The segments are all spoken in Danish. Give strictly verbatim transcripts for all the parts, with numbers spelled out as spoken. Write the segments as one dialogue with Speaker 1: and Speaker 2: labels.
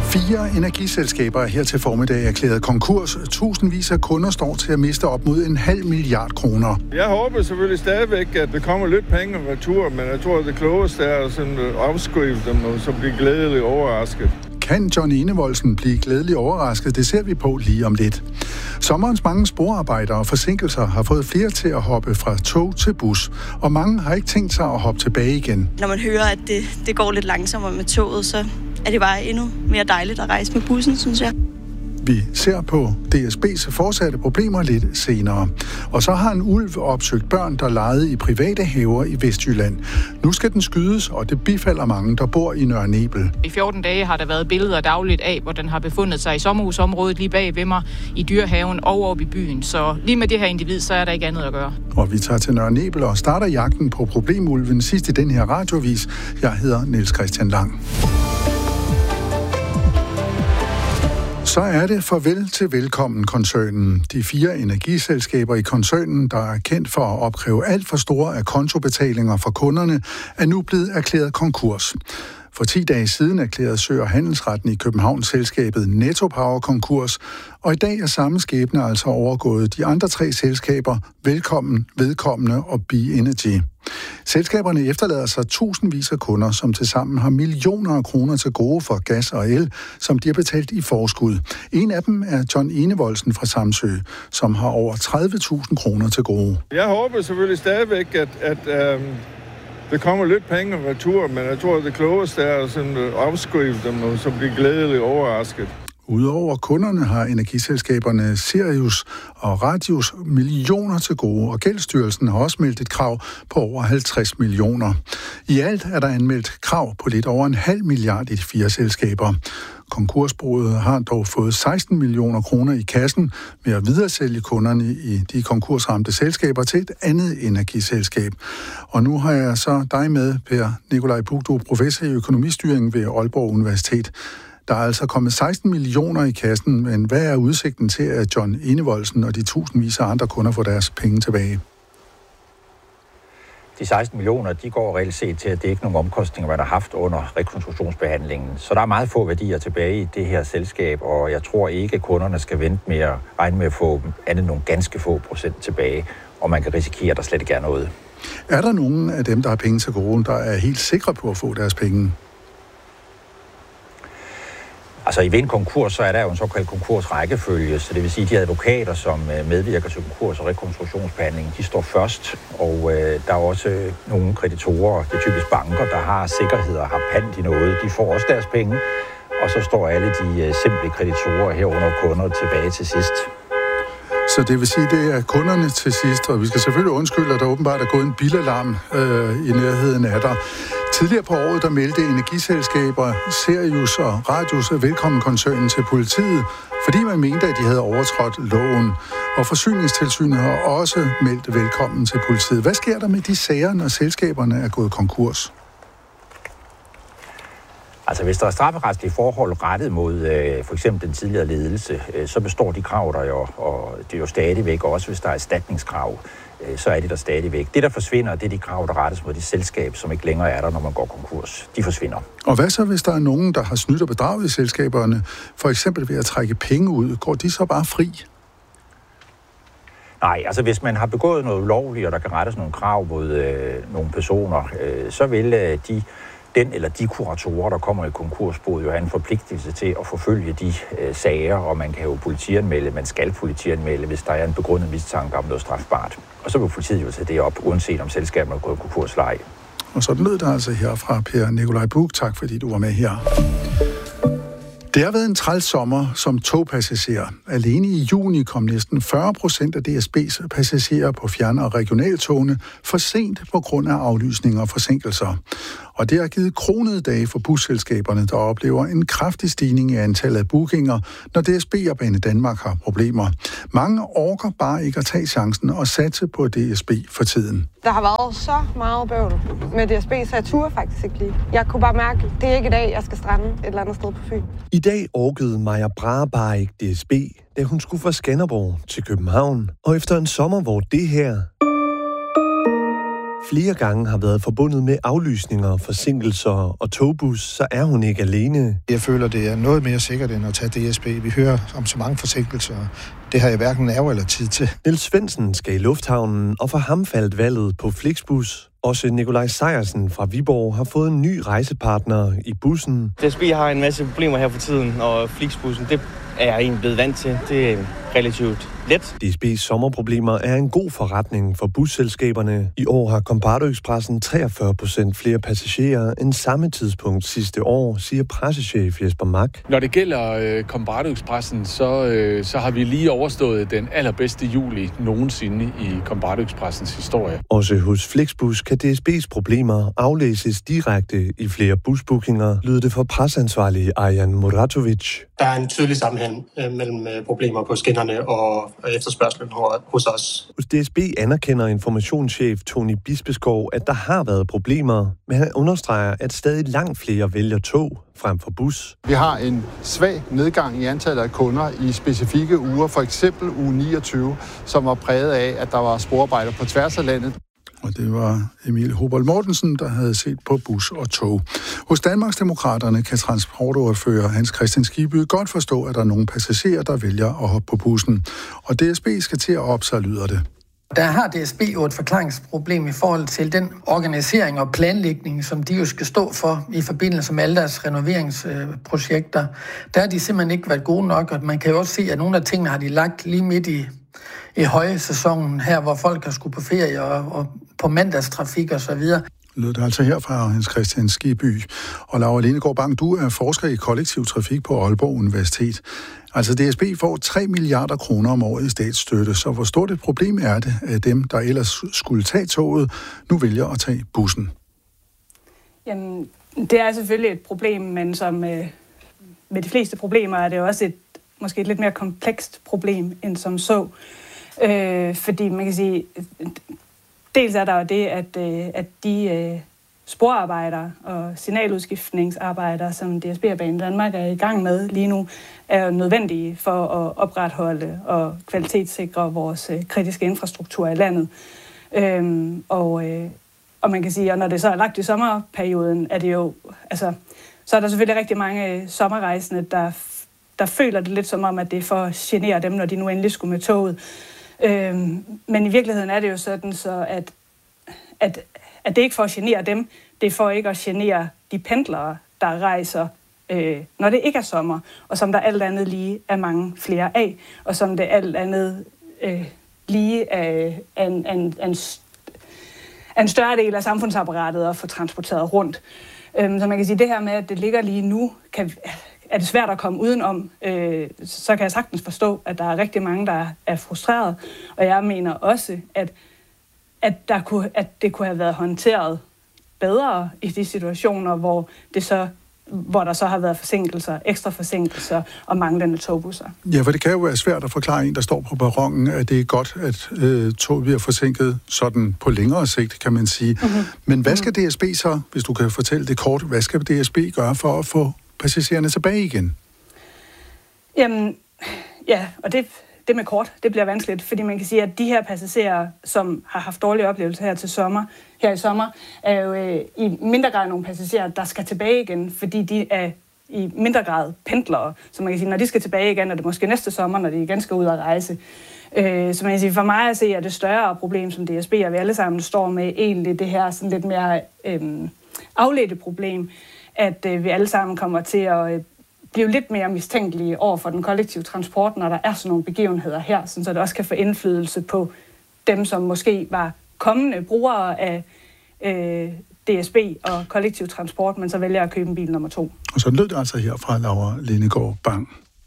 Speaker 1: Fire energiselskaber er her til formiddag erklæret konkurs. Tusindvis af kunder står til at miste op mod en halv milliard kroner.
Speaker 2: Jeg håber selvfølgelig stadigvæk, at der kommer lidt penge retur, men jeg tror, at det klogeste er at afskrive dem og så blive glædeligt overrasket.
Speaker 1: Kan John Enevoldsen blive glædeligt overrasket? Det ser vi på lige om lidt. Sommerens mange sporarbejdere og forsinkelser har fået flere til at hoppe fra tog til bus, og mange har ikke tænkt sig at hoppe tilbage igen.
Speaker 3: Når man hører, at det, det går lidt langsommere med toget, så er det bare endnu mere dejligt at rejse med bussen, synes jeg.
Speaker 1: Vi ser på D S B's fortsatte problemer lidt senere. Og så har en ulv opsøgt børn, der legede i private haver i Vestjylland. Nu skal den skydes, og det bifalder mange, der bor i Nørre Nebel.
Speaker 4: I fjorten dage har der været billeder dagligt af, hvor den har befundet sig i sommerhusområdet lige bag ved mig, i dyrehaven og oppe i byen. Så lige med det her individ, så er der ikke andet at gøre.
Speaker 1: Og vi tager til Nørre Nebel og starter jagten på problemulven sidst i den her radiovis. Jeg hedder Niels Christian Lang. Så er det farvel til Velkommen-koncernen. De fire energiselskaber i koncernen, der er kendt for at opkræve alt for store af kontobetalinger fra kunderne, er nu blevet erklæret konkurs. For ti dage siden erklærede Sø- og Handelsretten i København selskabet Netto Power konkurs, og i dag er samme skæbne altså overgået de andre tre selskaber Velkommen, Vedkommende og Be Energy. Selskaberne efterlader sig tusindvis af kunder, som tilsammen har millioner af kroner til gode for gas og el, som de har betalt i forskud. En af dem er John Enevoldsen fra Samsø, som har over tredive tusind kroner til gode.
Speaker 2: Jeg håber selvfølgelig stadigvæk, at, at øhm, der kommer lidt penge retur, men jeg tror, at det klogeste er at afskrive dem og så blive glædeligt overrasket.
Speaker 1: Udover kunderne har energiselskaberne Sirius og Radius millioner til gode, og Gældsstyrelsen har også meldt et krav på over halvtreds millioner. I alt er der anmeldt krav på lidt over en halv milliard i de fire selskaber. Konkursboet har dog fået seksten millioner kroner i kassen ved at videresælge kunderne i de konkursramte selskaber til et andet energiselskab. Og nu har jeg så dig med, Per Nikolaj Puk, du er professor i økonomistyring ved Aalborg Universitet. Der er altså kommet seksten millioner i kassen, men hvad er udsigten til, at John Enevoldsen og de tusindvis af andre kunder får deres penge tilbage?
Speaker 5: De seksten millioner, de går reelt set til at dække nogle omkostninger, man har haft under rekonstruktionsbehandlingen. Så der er meget få værdier tilbage i det her selskab, og jeg tror ikke, at kunderne skal vente med at regne med at få andet nogle ganske få procent tilbage, og man kan risikere, at der slet ikke er noget.
Speaker 1: Er der nogen af dem, der har penge til gode, der er helt sikre på at få deres penge?
Speaker 5: Altså i ved en konkurs, så er der jo en såkaldt konkursrækkefølge, så det vil sige, at de advokater, som medvirker til konkurs- og rekonstruktionsbehandling, de står først, og øh, der er også nogle kreditorer, det er typisk banker, der har sikkerheder og har pant i noget, de får også deres penge, og så står alle de øh, simple kreditorer herunder kunder tilbage til sidst.
Speaker 1: Så det vil sige, at det er kunderne til sidst, og vi skal selvfølgelig undskylde, at der åbenbart er gået en bilalarm øh, i nærheden af dig. Tidligere på året, der meldte energiselskaber Sirius og Radius Velkommen-koncernen til politiet, fordi man mente, at de havde overtrådt loven. Og Forsyningstilsynet har også meldt velkommen til politiet. Hvad sker der med de sager, når selskaberne er gået konkurs?
Speaker 5: Altså hvis der er strafferetlige forhold rettet mod øh, for eksempel den tidligere ledelse, øh, så består de krav der jo, og det er jo stadigvæk, også hvis der er erstatningskrav, øh, så er det der stadigvæk. Det der forsvinder, det er de krav, der rettes mod det selskab, som ikke længere er der, når man går konkurs. De forsvinder.
Speaker 1: Og hvad så, hvis der er nogen, der har snydt og bedraget i selskaberne, for eksempel ved at trække penge ud, går de så bare fri?
Speaker 5: Nej, altså hvis man har begået noget ulovligt, og der kan rettes nogle krav mod øh, nogle personer, øh, så vil øh, de den eller de kuratorer, der kommer i konkursboet, jo have en forpligtelse til at forfølge de øh, sager, og man kan jo politianmelde, man skal politianmelde, hvis der er en begrundet mistanke om noget strafbart. Og så vil politiet jo tage det op, uanset om selskabet er gået konkurs eller ej.
Speaker 1: Og sådan lød der altså her fra Per Nikolaj Puk. Tak fordi du var med her. Det har været en træls sommer som togpassager. Alene i juni kom næsten fyrre procent af D S B's passagerer på fjern- og regionaltogene for sent på grund af aflysninger og forsinkelser. Og det har givet kronede dage for busselskaberne, der oplever en kraftig stigning i antallet af bookinger, når D S B og Banedanmark har problemer. Mange orker bare ikke at tage chancen og satse på D S B for tiden.
Speaker 6: Der har været så meget bøvl med D S B, så jeg turde faktisk ikke lige. Jeg kunne bare mærke, at det er ikke i dag, jeg skal strande et eller andet sted på Fyn.
Speaker 7: I dag orkede Maja Brahe bare ikke D S B, da hun skulle fra Skanderborg til København. Og efter en sommer, hvor det her flere gange har været forbundet med aflysninger, forsinkelser og togbus, så er hun ikke alene.
Speaker 8: Jeg føler, det er noget mere sikkert end at tage D S B. Vi hører om så mange forsinkelser. Det har jeg hverken nerve eller tid til.
Speaker 7: Niels Svendsen skal i lufthavnen, og for ham faldt valget på Flixbus. Også Nikolaj Sejersen fra Viborg har fået en ny rejsepartner i bussen.
Speaker 9: D S B har en masse problemer her for tiden, og Flixbussen, det er jeg egentlig blevet vant til. Det er relativt let.
Speaker 7: D S B's sommerproblemer er en god forretning for busselskaberne. I år har Combardo Expressen treogfyrre procent flere passagerer end samme tidspunkt sidste år, siger pressechef Jesper Mak.
Speaker 10: Når det gælder øh, Combardo Expressen, så, øh, så har vi lige overstået den allerbedste juli nogensinde i Combardo Expressens historie.
Speaker 7: Også hos Flixbus kan D S B's problemer aflæses direkte i flere busbookinger, lyder det for presseansvarlig Arjan Muratovic.
Speaker 11: Der er en tydelig sammenhæng øh, mellem øh, problemer på skinnerne og efterspørgselen hos os.
Speaker 7: Hos D S B anerkender informationschef Tony Bispeskov, at der har været problemer, men han understreger, at stadig langt flere vælger tog frem for bus.
Speaker 12: Vi har en svag nedgang i antallet af kunder i specifikke uger, for eksempel uge niogtyve, som var præget af, at der var sporarbejder på tværs af landet.
Speaker 1: Og det var Emil Hobold Mortensen, der havde set på bus og tog. Hos Danmarksdemokraterne kan transportordfører Hans Christian Skibby godt forstå, at der er nogle passagerer, der vælger at hoppe på bussen. Og D S B skal til at op, så lyder det.
Speaker 13: Der har D S B jo et forklaringsproblem i forhold til den organisering og planlægning, som de jo skal stå for i forbindelse med alle deres renoveringsprojekter. Der har de simpelthen ikke været gode nok, og man kan jo også se, at nogle af tingene har de lagt lige midt i i højsæsonen her, hvor folk har skulle på ferie og, og på mandagstrafik og så videre.
Speaker 1: Lød det altså her fra Hans Christian Skibby. Og Laura Lenegård Bang, du er forsker i kollektiv trafik på Aalborg Universitet. Altså D S B får tre milliarder kroner om året i statsstøtte, så hvor stort et problem er det, at dem, der ellers skulle tage toget, nu vælger at tage bussen?
Speaker 14: Jamen, det er selvfølgelig et problem, men som øh, med de fleste problemer er det også et måske et lidt mere komplekst problem end som så. Øh, fordi man kan sige, dels er der jo det, at, øh, at de øh, sporarbejdere og signaludskiftningsarbejdere, som D S B og Banen Danmark er i gang med lige nu, er nødvendige for at opretholde og kvalitetssikre vores øh, kritiske infrastruktur i landet. Øh, og, øh, og man kan sige, at når det så er lagt i sommerperioden, er det jo, altså, så er der selvfølgelig rigtig mange sommerrejsende, der der føler det lidt som om, at det er for at genere dem, når de nu endelig skulle med toget. Øhm, men i virkeligheden er det jo sådan, så at, at, at det ikke for at genere dem, det er for ikke at genere de pendlere, der rejser, øh, når det ikke er sommer, og som der alt andet lige er mange flere af, og som det alt andet øh, lige er en, en, en, en større del af samfundsapparatet at få transporteret rundt. Øhm, så man kan sige, at det her med, at det ligger lige nu, kan er det svært at komme udenom, øh, så kan jeg sagtens forstå, at der er rigtig mange, der er frustreret. Og jeg mener også, at, at, der kunne, at det kunne have været håndteret bedre i de situationer, hvor, det så, hvor der så har været forsinkelser, ekstra forsinkelser og manglende togbusser.
Speaker 1: Ja, for det kan jo være svært at forklare en, der står på perronen, at det er godt, at øh, toget bliver forsinket sådan på længere sigt, kan man sige. Mm-hmm. Men hvad skal D S B så, hvis du kan fortælle det kort, hvad skal D S B gøre for at få passagererne tilbage igen?
Speaker 14: Jamen, ja, og det, det med kort, det bliver vanskeligt, fordi man kan sige, at de her passagerer, som har haft dårlige oplevelser her til sommer, her i sommer, er jo øh, i mindre grad nogle passagerer, der skal tilbage igen, fordi de er i mindre grad pendlere. Så man kan sige, når de skal tilbage igen, er det måske næste sommer, når de igen skal ud og rejse. Øh, så man kan sige, for mig at se, er det større problem, som D S B og vi alle sammen står med, egentlig det her sådan lidt mere øh, afledte problem, at øh, vi alle sammen kommer til at øh, blive lidt mere mistænkelige over for den kollektive transport, når der er sådan nogle begivenheder her, så det også kan få indflydelse på dem, som måske var kommende brugere af øh, D S B og kollektiv transport, men så vælger at købe en bil nummer to.
Speaker 1: Og så lød det altså her fra Laura Lenegård Bang.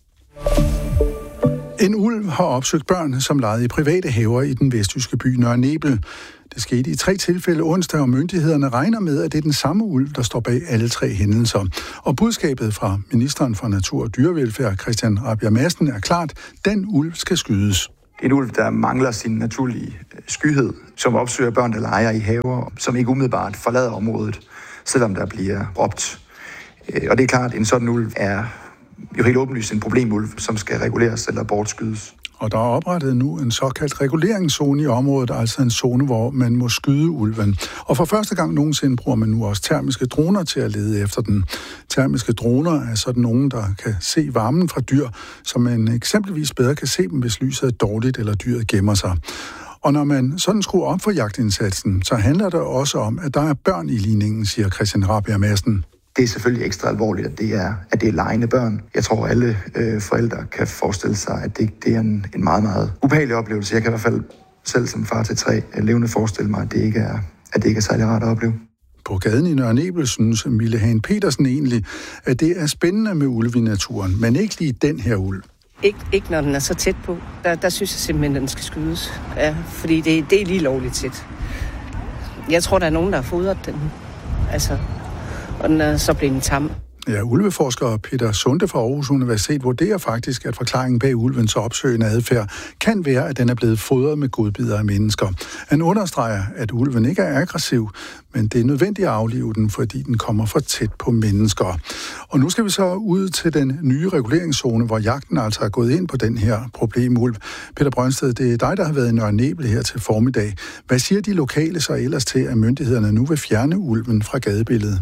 Speaker 1: En ulv har opsøgt børn, som legede i private haver i den vestjyske by Nørre Nebel. Det skete i tre tilfælde onsdag, og myndighederne regner med, at det er den samme ulv, der står bag alle tre hændelser. Og budskabet fra ministeren for Natur og Dyrevelfærd, Christian Rabjerg Madsen, er klart, den ulv skal skydes.
Speaker 15: En ulv, der mangler sin naturlige skyhed, som opsøger børn, der leger i haver, som ikke umiddelbart forlader området, selvom der bliver råbt. Og det er klart, at en sådan ulv er jo helt åbenlyst en problemulv, som skal reguleres eller bortskydes.
Speaker 1: Og der er oprettet nu en såkaldt reguleringszone i området, altså en zone, hvor man må skyde ulven. Og for første gang nogensinde bruger man nu også termiske droner til at lede efter den. Termiske droner er sådan nogen, der kan se varmen fra dyr, så man eksempelvis bedre kan se dem, hvis lyset er dårligt eller dyret gemmer sig. Og når man sådan skruer op for jagtindsatsen, så handler det også om, at der er børn i ligningen, siger Christian Rabjerg Madsen.
Speaker 15: Det er selvfølgelig ekstra alvorligt, at det er, at det er legende børn. Jeg tror, alle øh, forældre kan forestille sig, at det, det er en, en meget, meget ubehagelig oplevelse. Jeg kan i hvert fald selv som far til tre levende forestille mig, at det ikke er, at det ikke er særlig rart at opleve.
Speaker 1: På gaden i Nørre Nebel synes Mille Hane Petersen egentlig, at det er spændende med ulv i naturen, men ikke lige den her ulv.
Speaker 16: Ikke, ikke når den er så tæt på. Der, der synes jeg simpelthen, at den skal skydes. Ja, fordi det, det er lige lovligt tæt. Jeg tror, der er nogen, der har fodret den. Altså, og den er så blevet tam.
Speaker 1: Ja, ulveforsker Peter Sunde fra Aarhus Universitet vurderer faktisk, at forklaringen bag ulvens opsøgende adfærd kan være, at den er blevet fodret med godbidder af mennesker. Han understreger, at ulven ikke er aggressiv, men det er nødvendigt at aflive den, fordi den kommer for tæt på mennesker. Og nu skal vi så ud til den nye reguleringszone, hvor jagten altså er gået ind på den her problemulv. Peter Brøndsted, det er dig, der har været i Nørre Nebel her til formiddag. Hvad siger de lokale så ellers til, at myndighederne nu vil fjerne ulven fra gadebilledet?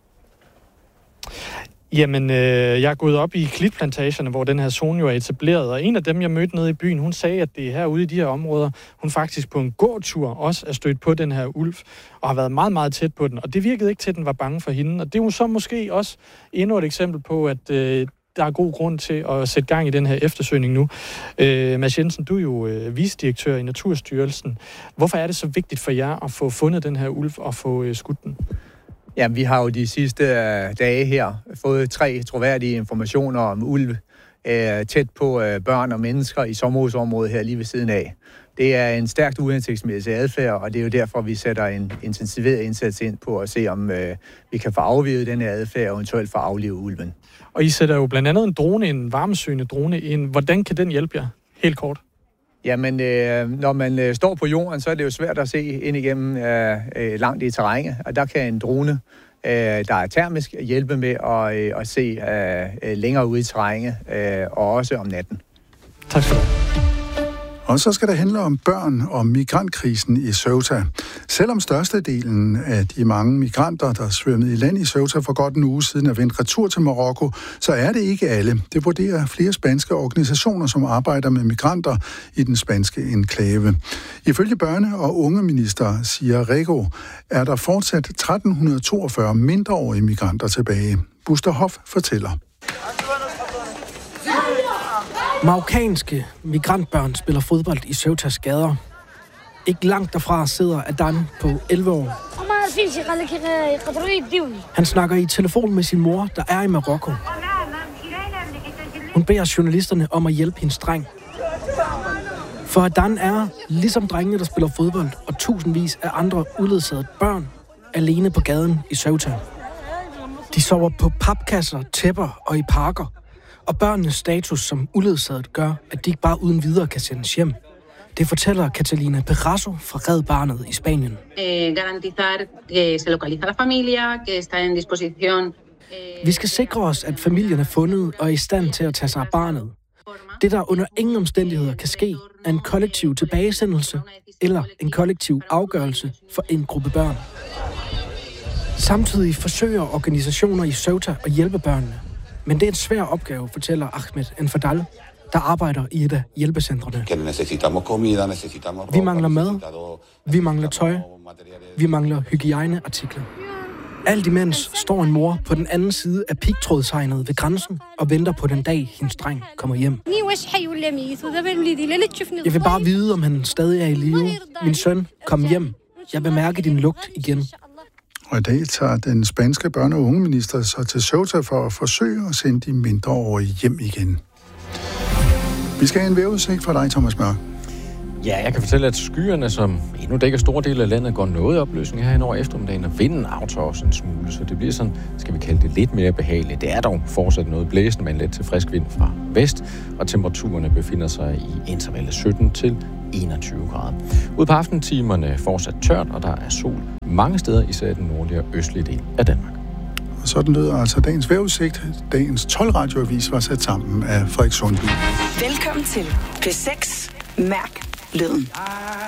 Speaker 17: Jamen, øh, jeg er gået op i klitplantagerne, hvor den her zone jo er etableret, og en af dem, jeg mødte nede i byen, hun sagde, at det er herude i de her områder, hun faktisk på en gåtur også er stødt på den her ulv, og har været meget, meget tæt på den, og det virkede ikke til, at den var bange for hende, og det er jo så måske også endnu et eksempel på, at øh, der er god grund til at sætte gang i den her eftersøgning nu. Øh, Mads Jensen, du er jo øh, vicedirektør i Naturstyrelsen. Hvorfor er det så vigtigt for jer at få fundet den her ulv og få øh, skudt den?
Speaker 18: Ja, vi har jo de sidste øh, dage her fået tre troværdige informationer om ulv øh, tæt på øh, børn og mennesker i sommerhusområdet her lige ved siden af. Det er en stærkt uhensigtsmæssig adfærd, og det er jo derfor, vi sætter en intensiveret indsats ind på at se, om øh, vi kan få aflivet den her adfærd og eventuelt få aflivet ulven.
Speaker 17: Og I sætter jo blandt andet en drone, en varmesøgende drone ind. Hvordan kan den hjælpe jer? Helt kort.
Speaker 18: Jamen, øh, når man øh, står på jorden, så er det jo svært at se ind igennem øh, øh, langt i terrænet, og der kan en drone, øh, der er termisk, hjælpe med at, øh, at se øh, længere ude i terrænet, øh, og også om natten.
Speaker 17: Tak skal du have.
Speaker 1: Og så skal det handle om børn og migrantkrisen i Ceuta. Selvom størstedelen af de mange migranter, der svømmede i land i Ceuta for godt en uge siden, er vendt retur til Marokko, så er det ikke alle. Det vurderer flere spanske organisationer, som arbejder med migranter i den spanske enklave. Ifølge børne- og ungeminister Sia Rego er der fortsat tretten toogfyrre mindreårige migranter tilbage. Buster Hoff fortæller.
Speaker 19: Marokkanske migrantbørn spiller fodbold i Ceutas gader. Ikke langt derfra sidder Adan på elleve år. Han snakker i telefon med sin mor, der er i Marokko. Hun beder journalisterne om at hjælpe hendes dreng. For Adan er, ligesom drengene, der spiller fodbold, og tusindvis af andre uledsagede børn, alene på gaden i Ceuta. De sover på papkasser, tæpper og i parker. Og børnenes status som uledsaget gør, at de ikke bare uden videre kan sendes hjem. Det fortæller Catalina Perraso fra Red Barnet i Spanien. Vi skal sikre os, at familien er fundet og er i stand til at tage sig af barnet. Det, der under ingen omstændigheder kan ske, er en kollektiv tilbagesendelse eller en kollektiv afgørelse for en gruppe børn. Samtidig forsøger organisationer i Ceuta at hjælpe børnene. Men det er en svær opgave, fortæller Ahmed Enfadal, der arbejder i et af hjælpecentrene. Vi mangler mad, vi mangler tøj, vi mangler hygiejneartikler. Alt imens står en mor på den anden side af pigtrådshegnet ved grænsen og venter på den dag, hendes dreng kommer hjem. Jeg vil bare vide, om han stadig er i live. Min søn, kom hjem. Jeg vil mærke din lugt igen.
Speaker 1: Og i dag tager den spanske børne- og ungeminister så til Ceuta for at forsøge at sende de mindreårige hjem igen. Vi skal have en vejrudsigt fra dig, Thomas Mørk.
Speaker 20: Ja, jeg kan fortælle, at skyerne, som endnu dækker store dele af landet, går noget i opløsning her over eftermiddagen, og vinden aftager også en smule, så det bliver sådan, skal vi kalde det, lidt mere behageligt. Det er dog fortsat noget blæsende, men let til frisk vind fra vest, og temperaturerne befinder sig i intervallet sytten til enogtyve grader. Ude på aftentimerne fortsat tørt, og der er sol mange steder, især i den nordlige og østlige del af Danmark.
Speaker 1: Og sådan lyder altså dagens vejrudsigt. Dagens tolv-radioavis var sat sammen af Frederik Sundby.
Speaker 21: Velkommen til P seks. Mærk lyden.